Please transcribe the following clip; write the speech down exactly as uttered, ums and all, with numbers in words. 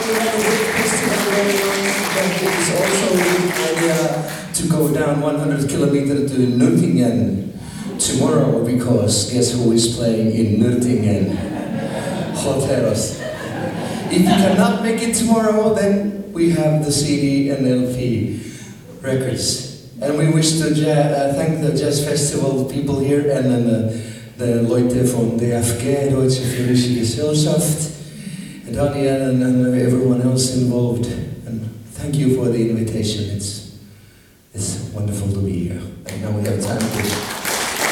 It's also the idea to go down one hundred kilometers to Nürtingen tomorrow, because guess who is playing in Nürtingen? Joteros. If you cannot make it tomorrow, then we have the C D and L P records. And we wish to ja uh, thank the Jazz Festival people here and then the, the Leute von D F G, Deutsche Philharmonische Gesellschaft, and Daniel and, and everyone else involved. And thank you for the invitation. It's, it's wonderful to be here. And now we have time to